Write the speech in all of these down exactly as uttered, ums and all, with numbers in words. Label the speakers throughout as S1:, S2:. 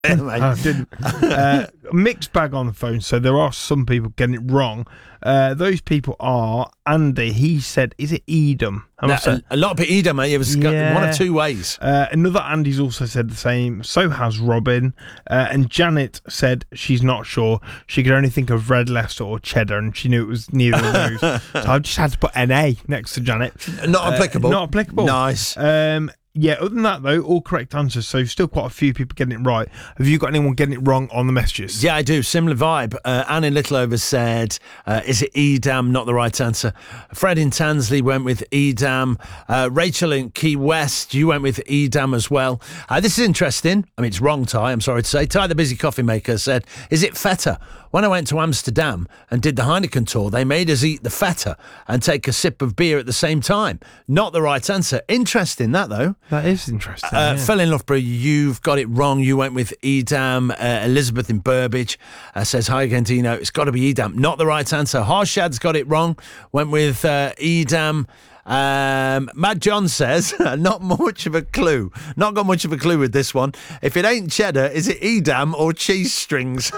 S1: Yeah, mate.
S2: I didn't. Uh, mixed bag on the phone, so there are some people getting it wrong. Uh, those people are Andy. He said, "Is it Edam?"
S1: No, a, a lot of people Edam, mate. It was
S2: Yeah.
S1: one of two ways.
S2: Uh, another Andy's also said the same. So has Robin. Uh, and Janet said she's not sure. She could only think of Red Leicester or Cheddar, and she knew it was neither of those. So I just had to put N A next to Janet.
S1: Not
S2: Uh,
S1: applicable.
S2: Not applicable.
S1: Nice.
S2: Um, yeah, other than that, though, all correct answers. So still quite a few people getting it right. Have you got anyone getting it wrong on the messages?
S1: Yeah, I do. Similar vibe. Uh, Anne in Littleover said, uh, is it Edam? Not the right answer. Fred in Tansley went with Edam. Uh, Rachel in Key West, you went with Edam as well. Uh, this is interesting. I mean, it's wrong, Ty, I'm sorry to say. Ty, the busy coffee maker, said, is it feta? When I went to Amsterdam and did the Heineken tour, they made us eat the feta and take a sip of beer at the same time. Not the right answer. Interesting, that, though.
S2: That is interesting.
S1: Uh,
S2: yeah.
S1: Phil in Loughborough, you've got it wrong. You went with Edam. Uh, Elizabeth in Burbage uh, says, hi, Gentino. It's got to be Edam. Not the right answer. Harshad's got it wrong. Went with uh, Edam. Um, Matt John says, not much of a clue. Not got much of a clue with this one. If it ain't cheddar, is it Edam or cheese strings?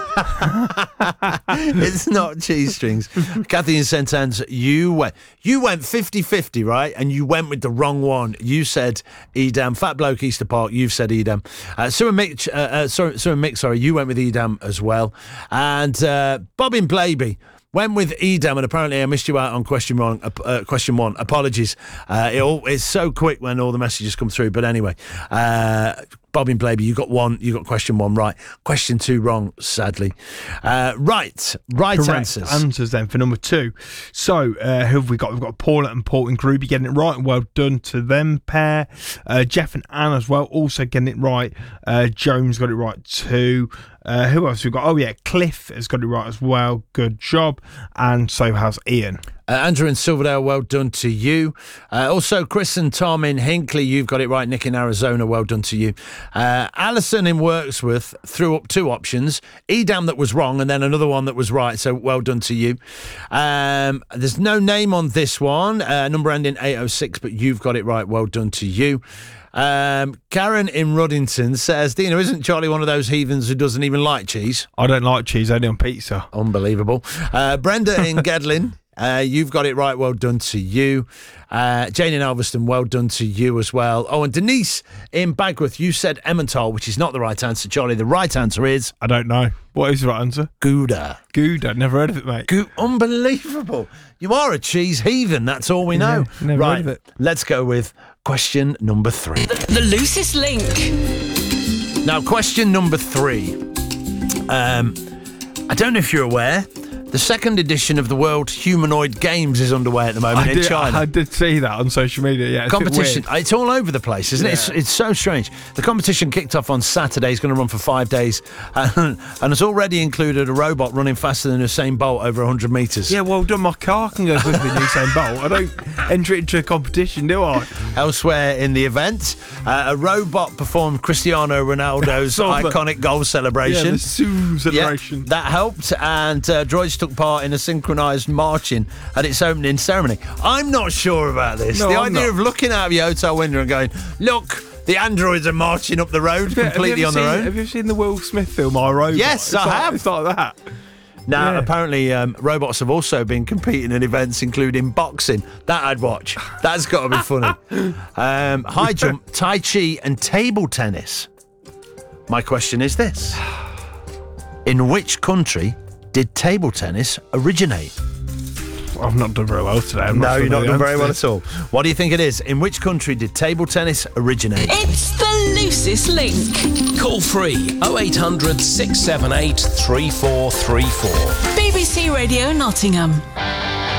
S1: It's not cheese strings. Kathy in Saint Anne's, you went you went fifty-fifty, right? And you went with the wrong one. You said Edam. Fat Bloke Easter Park, you've said Edam. Uh, Sue and Mick, uh, uh, sorry, Sue and Mick, sorry, you went with Edam as well. And uh, Bob in Blaby went with Edam, and apparently I missed you out on question wrong. Uh, question one. Apologies. Uh, it all, it's so quick when all the messages come through. But anyway, uh, Bob in Blaby, you got one. You got question one right. Question two wrong, sadly. Uh, right, right
S2: Correct
S1: answers.
S2: answers then for number two. So uh, who have we got? We've got Paula and Paul and Groovy getting it right. Well done to them pair. Uh, Jeff and Anne as well, also getting it right. Uh, Jones got it right too. Uh, who else we got? Oh yeah, Cliff has got it right as well. Good job. And so has Ian.
S1: Uh, Andrew in Silverdale, well done to you. Uh, also, Chris and Tom in Hinkley, you've got it right. Nick in Arizona, well done to you. Uh, Alison in Wirksworth threw up two options. Edam that was wrong, and then another one that was right, so well done to you. Um, there's no name on this one. Uh, number ending eight oh six, but you've got it right. Well done to you. Um, Karen in Ruddington says, Dino, isn't Charlie one of those heathens who doesn't even like cheese?
S2: I don't like cheese, only on pizza.
S1: Unbelievable. Uh, Brenda in Gedlin, uh, you've got it right. Well done to you. Uh, Jane in Alveston, well done to you as well. Oh, and Denise in Bagworth, you said Emmental, which is not the right answer, Charlie. The right answer is...
S2: I don't know. What is the right answer?
S1: Gouda.
S2: Gouda. Never heard of it, mate.
S1: Go- Unbelievable. You are a cheese heathen. That's all we know.
S2: Yeah, never
S1: right.
S2: heard of it.
S1: Let's go with question number three.
S3: The, the loosest link.
S1: Now, question number three. Um, I don't know if you're aware, the second edition of the World Humanoid Games is underway at the moment
S2: I
S1: in
S2: did,
S1: China.
S2: I did see that on social media. Yeah, it's a bit
S1: Competition,
S2: weird.
S1: it's all over the place, isn't it?
S2: Yeah.
S1: It's, it's so strange. The competition kicked off on Saturday. It's going to run for five days and, and it's already included a robot running faster than Usain Bolt over one hundred metres.
S2: Yeah, well done. My car can go quicker than Usain Bolt. I don't enter it into a competition, do I?
S1: Elsewhere in the event, uh, a robot performed Cristiano Ronaldo's
S2: Saw that.
S1: iconic goal celebration.
S2: Yeah, the Sue
S1: Yeah,
S2: celebration.
S1: that helped, and uh, droids took part in a synchronised marching at its opening ceremony. I'm not sure about this.
S2: No,
S1: the
S2: I'm
S1: idea
S2: not.
S1: of looking out of your hotel window and going, look, the androids are marching up the road
S2: Yeah,
S1: completely
S2: have
S1: on
S2: you
S1: their
S2: seen,
S1: own.
S2: Have you seen the Will Smith film, I, Robot?
S1: Yes,
S2: It's
S1: I
S2: like,
S1: have.
S2: It's like that.
S1: Now,
S2: Yeah.
S1: apparently, um, robots have also been competing in events including boxing. That I'd watch. That's got to be funny. Um, high jump, Tai Chi and table tennis. My question is this. In which country did table tennis originate?
S2: I've not done very well today. I'm
S1: No,
S2: sure
S1: you're not
S2: the
S1: doing very
S2: answer.
S1: well at all. What do you think it is? In which country did table tennis originate?
S3: It's the loosest link.
S4: Call free oh eight hundred, six seven eight, three four three four.
S3: B B C Radio Nottingham.